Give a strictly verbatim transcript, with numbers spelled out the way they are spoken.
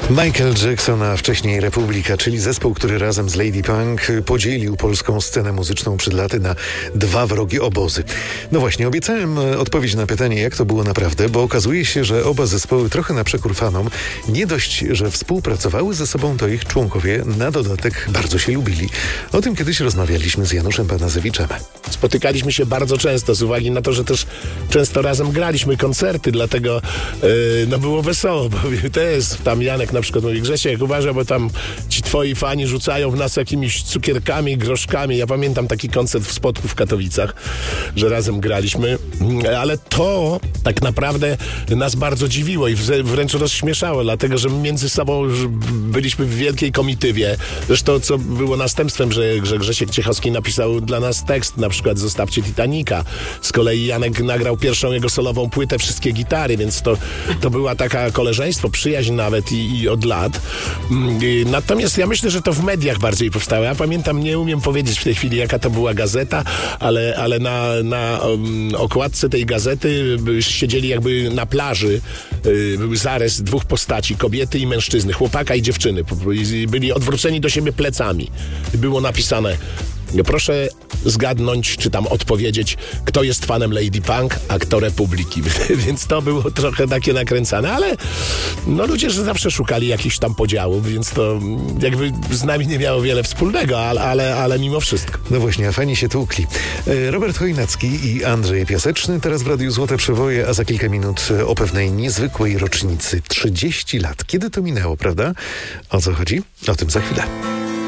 Michael Jackson, a wcześniej Republika, czyli zespół, który razem z Lady Punk podzielił polską scenę muzyczną przed laty na dwa wrogie obozy. No właśnie, obiecałem odpowiedź na pytanie, jak to było naprawdę, bo okazuje się, że oba zespoły trochę na przekór fanom. Nie dość, że współpracowały ze sobą, to ich członkowie na dodatek bardzo się lubili. O tym kiedyś rozmawialiśmy z Januszem Panazewiczem. Spotykaliśmy się bardzo często z uwagi na to, że też często razem graliśmy koncerty, dlatego yy, no było wesoło, bo też tam Janek na przykład mówi: Grzesiek, uważaj, bo tam ci twoi fani rzucają w nas jakimiś cukierkami, groszkami. Ja pamiętam taki koncert w Spodku w Katowicach, że razem graliśmy, ale to tak naprawdę nas bardzo dziwiło i wręcz rozśmieszało, dlatego że między sobą byliśmy w wielkiej komitywie. Zresztą co było następstwem, że, że Grzesiek Ciechowski napisał dla nas tekst, na przykład Zostawcie Titanica. Z kolei Janek nagrał pierwszą jego solową płytę, wszystkie gitary, więc to, to była taka koleżeństwo, przyjaźń nawet i, i od lat. Natomiast ja myślę, że to w mediach bardziej powstało. Ja pamiętam, nie umiem powiedzieć w tej chwili, jaka to była gazeta, ale, ale na, na um, okładce tej gazety siedzieli jakby na plaży. Yy, był zarys dwóch postaci, kobiety i mężczyzny, chłopaka i dziewczyny. Byli odwróceni do siebie plecami. Było napisane: proszę zgadnąć, czy tam odpowiedzieć, kto jest fanem Lady Punk, a kto Republiki. Więc to było trochę takie nakręcane, ale no ludzie że zawsze szukali jakichś tam podziałów, więc to jakby z nami nie miało wiele wspólnego, ale, ale, ale mimo wszystko. No właśnie, a fani się tłukli. Robert Chojnacki i Andrzej Piaseczny teraz w Radiu Złote Przeboje, a za kilka minut o pewnej niezwykłej rocznicy. trzydzieści lat. Kiedy to minęło, prawda? O co chodzi? O tym za chwilę.